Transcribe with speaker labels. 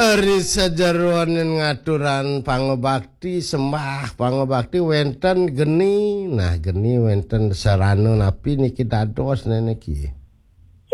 Speaker 1: Eri sajaruan ngaturan pangobakti sembah pangobakti wenten geni nah geni wenten sarana napi niki dados neneki